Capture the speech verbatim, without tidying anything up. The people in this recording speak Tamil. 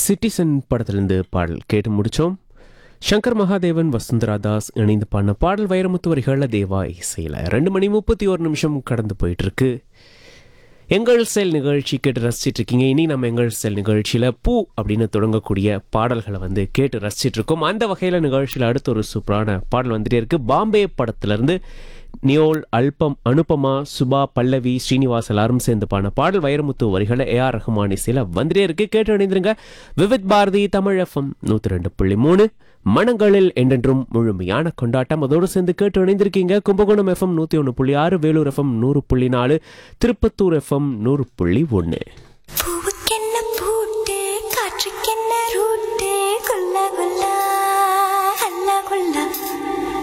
சிட்டிசன் படத்திலிருந்து பாடல் கேட்டு முடித்தோம். சங்கர் மகாதேவன், வசுந்தரா தாஸ் இணைந்து பாடின பாடல் வைரமுத்து வரிகளில் தேவா இசையில். ரெண்டு மணி முப்பத்தி ஒரு நிமிஷம் கடந்து போயிட்டுருக்கு. எங்கள் செல் நிகழ்ச்சி கேட்டு ரசிச்சிட்டு இருக்கீங்க. இனி நம்ம எங்கள் செல் நிகழ்ச்சியில் பூ அப்படின்னு தொடங்கக்கூடிய பாடல்களை வந்து கேட்டு ரசிச்சிட்டு இருக்கோம். அந்த வகையில் நிகழ்ச்சியில் அடுத்த ஒரு சூப்பரான பாடல் வந்துட்டே இருக்கு. பாம்பே படத்திலிருந்து நியோல், அல்பம், அனுபமா, சுபா, பல்லவி, ஸ்ரீனிவாஸ் எல்லாரும் சேர்ந்து பாடின பாடல் வைரமுத்து வரிகளை ஏ ஆர் ரஹ்மான் இசையில் வந்துட்டே இருக்கு. கேட்டு அணிந்திருங்க. விவித் பாரதி தமிழ் எஃப்எம் நூற்றி ரெண்டு புள்ளி மூணு மனங்களில் என்றென்றும் முழுமையான கொண்டாட்டம். அதோடு சேர்ந்து கேட்டு இணைந்திருக்கீங்க. கும்பகோணம் எஃப்எம் நூற்றி ஒன்று புள்ளி ஆறு, வேலூர் எஃப்எம் நூறு புள்ளி நாலு, திருப்பத்தூர் எஃப்எம் நூறு புள்ளி ஒன்று.